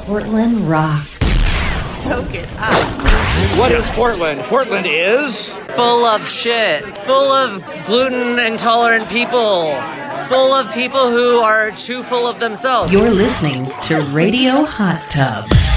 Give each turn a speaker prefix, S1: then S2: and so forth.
S1: Portland rocks.
S2: Soak it up.
S3: What is Portland? Portland is
S4: full of shit, full of gluten intolerant people, full of people who are too full of themselves.
S1: You're listening to Radio Hot Tub.